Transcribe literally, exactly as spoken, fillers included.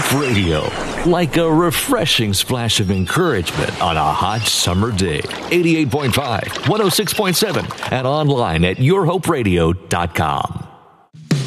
Hope Radio. Like a refreshing splash of encouragement on a hot summer day. eighty-eight point five, one oh six point seven, and online at your hope radio dot com.